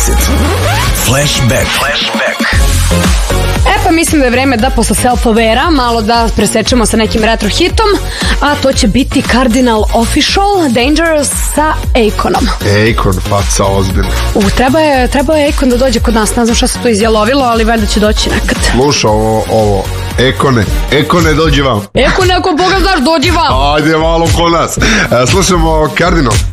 Flashback. Pa mislim da je vreme da posle self-aware-a malo da presečemo sa nekim retro hitom, a to će biti Cardinal Official Dangerous sa Akonom. Akon, faca ozbiljno. Trebao je Akon da dođe kod nas, ne znam šta se to izjalovilo, ali valjda će doći nekad. Sluša ovo, Akone, dođi vam. Akone, ako Boga znaš, dođi vam. Ajde malo ko nas. Slušamo Cardinal.